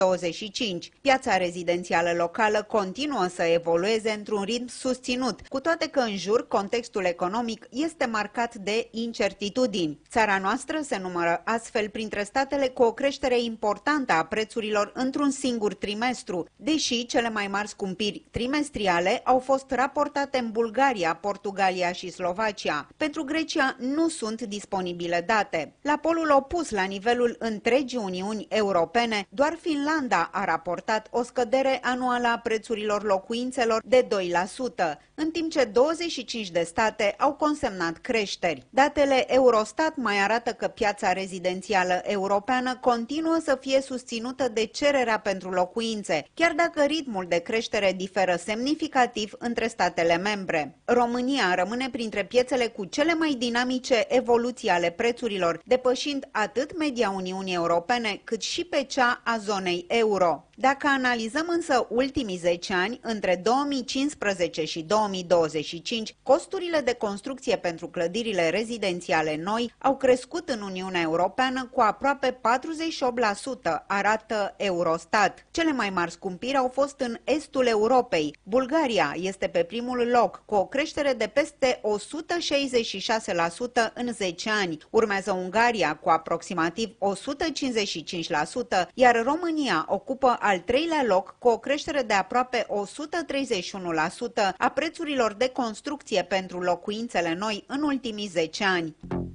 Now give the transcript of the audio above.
2025. Piața rezidențială locală continuă să evolueze într-un ritm susținut, cu toate că în jur contextul economic este marcat de incertitudini. Țara noastră se numără astfel printre statele cu o creștere importantă a prețurilor într-un singur trimestru, deși cele mai mari scumpiri trimestriale au fost raportate în Bulgaria, Portugalia și Slovacia. Pentru Grecia nu sunt disponibile date. La polul opus, la nivelul întregii Uniuni Europene, doar Finlanda a raportat o scădere anuală a prețurilor locuințelor de 2%, în timp ce 25 de state au consemnat creșteri. Datele Eurostat mai arată că piața rezidențială europeană continuă să fie susținută de cererea pentru locuințe, chiar dacă ritmul de creștere diferă semnificativ între statele membre. România rămâne printre piețele cu cele mai dinamice evoluții ale prețurilor, depășind atât media Uniunii Europene, cât și pe cea a zonei euro. Dacă analizăm însă ultimii 10 ani, între 2015 și 2025, costurile de construcție pentru clădirile rezidențiale noi au crescut în Uniunea Europeană cu aproape 48%, arată Eurostat. Cele mai mari scumpiri au fost în estul Europei. Bulgaria este pe primul loc, cu o creștere de peste 166% în 10 ani. Urmează Ungaria cu aproximativ 155%, iar România ocupă al treilea loc cu o creștere de aproape 131% a prețurilor de construcție pentru locuințele noi în ultimii 10 ani.